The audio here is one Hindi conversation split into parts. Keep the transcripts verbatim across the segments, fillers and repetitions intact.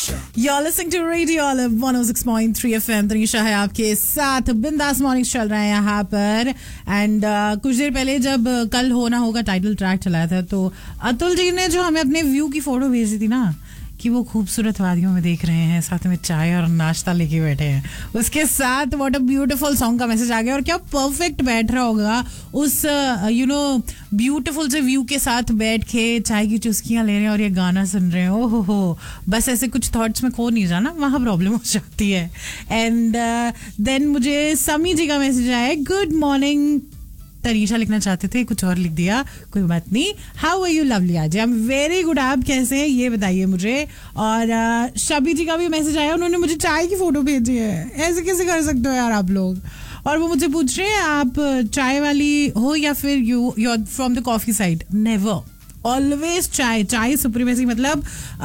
You're listening to Radio Olive one oh six point three F M. Tanisha है आपके साथ. बिंदास मॉर्निंग्स चल रहा है यहाँ पर. एंड uh, कुछ देर पहले जब कल होना होगा टाइटल ट्रैक चलाया था, तो अतुल जी ने जो हमें अपने व्यू की फोटो भेजी थी ना, कि वो खूबसूरत वादियों में देख रहे हैं, साथ में चाय और नाश्ता लेके बैठे हैं, उसके साथ व्हाट अ ब्यूटीफुल सॉन्ग का मैसेज आ गया. और क्या परफेक्ट बैठ रहा होगा उस यू नो ब्यूटीफुल से व्यू के साथ बैठ के चाय की चुस्कियां ले रहे हैं और ये गाना सुन रहे हैं. ओ हो हो, बस ऐसे कुछ थॉट्स में खो नहीं जाना, वहाँ प्रॉब्लम हो जाती है. एंड देन uh, मुझे समी जी का मैसेज आया, गुड मॉर्निंग. तनीषा लिखना चाहते थे, कुछ और लिख दिया, कोई बात नहीं. हाउ आर यू लवली आज? I am very good. आप कैसे हैं ये बताइए मुझे. और uh, शबी जी का भी मैसेज आया, उन्होंने मुझे चाय की फोटो भेजी है. ऐसे कैसे कर सकते हो यार आप लोग. और वो मुझे पूछ रहे हैं आप चाय वाली हो या फिर you you are from the coffee side. Never, always चाय. चाय सुप्रीमेसी. मतलब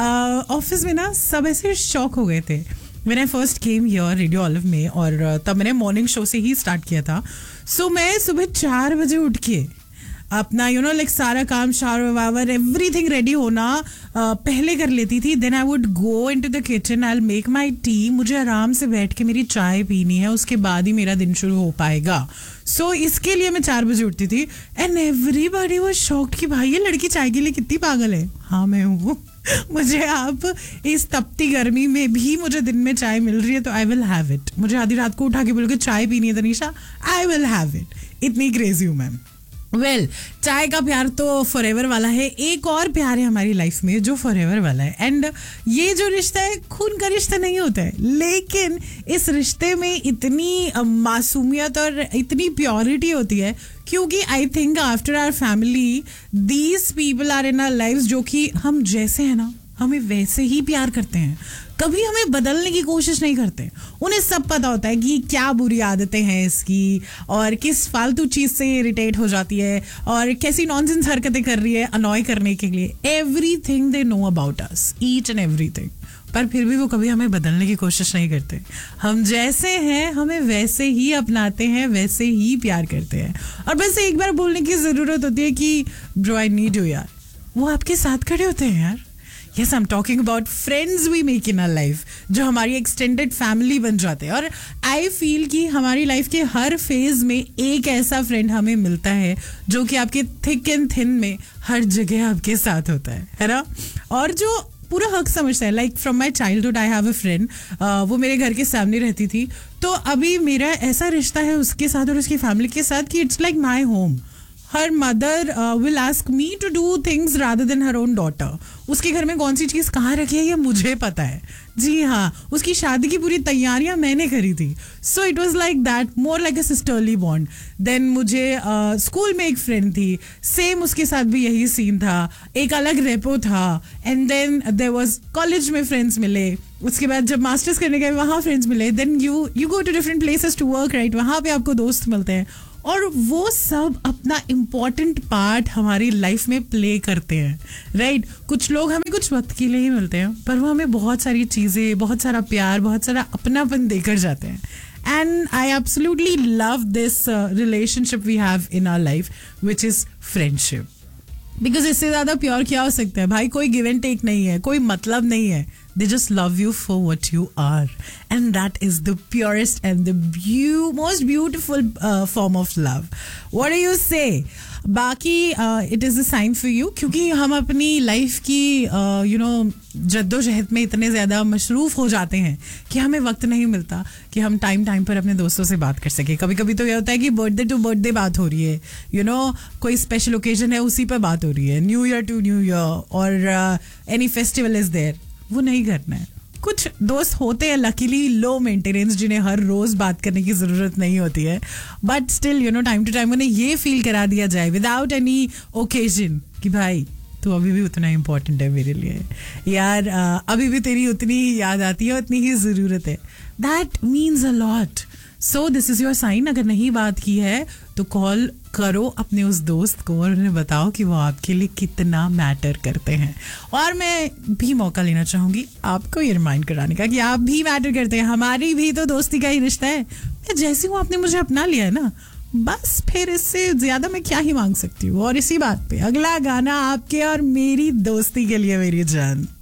ऑफिस uh, में ना सब ऐसे शॉक हो गए थे when I first came here radio olive में, और तब मैंने मॉर्निंग शो से ही स्टार्ट किया था. सो so, मैं सुबह चार बजे उठ के अपना यू नो लाइक सारा काम, शावर वावर एवरीथिंग रेडी होना uh, पहले कर लेती थी. Then I would go into the kitchen, I will make my T. मुझे आराम से बैठ के मेरी चाय पीनी है, उसके बाद ही मेरा दिन शुरू हो पाएगा. सो so, इसके लिए मैं चार बजे उठती थी. एंड एवरीबॉडी वाज शॉक्ड कि भाई ये लड़की चाय के लिए कितनी पागल है. हाँ मैं हूँ. मुझे आप इस तपती गर्मी में भी मुझे दिन में चाय मिल रही है तो आई विल हैव इट. मुझे आधी रात को उठा के बोल के चाय पीनी है Tanisha, I will have it. इतनी क्रेजी हूँ मैम. वेल well, चाय का प्यार तो फॉरएवर वाला है. एक और प्यार है हमारी लाइफ में जो फॉरएवर वाला है. एंड ये जो रिश्ता है खून का रिश्ता नहीं होता है, लेकिन इस रिश्ते में इतनी मासूमियत और इतनी प्योरिटी होती है, क्योंकि I think after our family these people are in our lives जो कि हम जैसे हैं ना हमें वैसे ही प्यार करते हैं. कभी हमें बदलने की कोशिश नहीं करते. उन्हें सब पता होता है कि क्या बुरी आदतें हैं इसकी, और किस फालतू चीज से इरिटेट हो जाती है, और कैसी नॉनसेंस हरकतें कर रही है अनॉय करने के लिए. Everything they know about us, each and everything. पर फिर भी वो कभी हमें बदलने की कोशिश नहीं करते. हम जैसे हैं हमें वैसे ही अपनाते हैं, वैसे ही प्यार करते हैं. और बस एक बार बोलने की जरूरत होती है कि ब्रो आई नीड यू यार. वो आपके साथ खड़े होते हैं यार. Yes, I'm talking about friends we make in our life, जो हमारी एक्सटेंडेड फैमिली बन जाते हैं. और आई फील कि हमारी लाइफ के हर फेज में एक ऐसा फ्रेंड हमें मिलता है जो कि आपके थिक एंड थिन में हर जगह आपके साथ होता है, है ना. और जो पूरा हक समझता है. Like from my childhood I have a friend, वो मेरे घर के सामने रहती थी. तो अभी मेरा ऐसा रिश्ता है उसके साथ और उसकी फैमिली के साथ कि it's like my home. Her mother uh, will ask me to do things rather than her own daughter. उसके घर में कौन सी चीज़ कहाँ रखी है ये मुझे पता है. जी हाँ, उसकी शादी की पूरी तैयारियां मैंने करी थी. So it was like that, more like a sisterly bond. Then मुझे स्कूल uh, में एक फ्रेंड थी, सेम उसके साथ भी यही सीन था. एक अलग रेपो था. And then there was college में फ्रेंड्स मिले. उसके बाद जब मास्टर्स करने गए वहाँ फ्रेंड्स मिले. Then you you go to different places to work, right. वहाँ पे आपको दोस्त मिलते हैं, और वो सब अपना इम्पॉर्टेंट पार्ट हमारी लाइफ में प्ले करते हैं, राइट. कुछ लोग हमें कुछ वक्त के लिए ही मिलते हैं, पर वो हमें बहुत सारी चीज़ें, बहुत सारा प्यार, बहुत सारा अपनापन देकर जाते हैं. And I absolutely love this relationship we have in our life which is friendship. Because इससे ज़्यादा प्योर क्या हो सकता है भाई. कोई गिव एंड टेक नहीं है, कोई मतलब नहीं है. They just love you for what you are, and that is the purest and the beau- most beautiful uh, form of love. What do you say? बाकी it is a sign for you, क्योंकि हम अपनी लाइफ की यू नो जद्दोजहद में इतने ज़्यादा मशरूफ़ हो जाते हैं कि हमें वक्त नहीं मिलता कि हम टाइम टाइम पर अपने दोस्तों से बात कर सकें. कभी कभी तो ये होता है कि बर्थडे टू बर्थडे बात हो रही है, यू नो कोई स्पेशल ओकेजन है उसी पर बात हो रही है, new year to new year, और एनी फेस्टिवल इज़ देयर. वो नहीं करना है. कुछ दोस्त होते हैं लकीली लो मेंटेनेंस, जिन्हें हर रोज बात करने की जरूरत नहीं होती है, but still you know time to time उन्हें ये फील करा दिया जाए विदाउट एनी ओकेजन कि भाई तू अभी भी उतना इम्पोर्टेंट है मेरे लिए यार, अभी भी तेरी उतनी ही याद आती है, उतनी ही ज़रूरत है. That means a lot. So this is your sign. अगर नहीं बात की है तो कॉल करो अपने उस दोस्त को और उन्हें बताओ कि वो आपके लिए कितना मैटर करते हैं. और मैं भी मौका लेना चाहूँगी आपको ये रिमाइंड कराने का कि आप भी मैटर करते हैं. हमारी भी तो दोस्ती का ही रिश्ता है. मैं जैसी हूँ आपने मुझे अपना लिया है ना, बस फिर इससे ज्यादा मैं क्या ही मांग सकती हूँ. और इसी बात पे अगला गाना आपके और मेरी दोस्ती के लिए मेरी जान.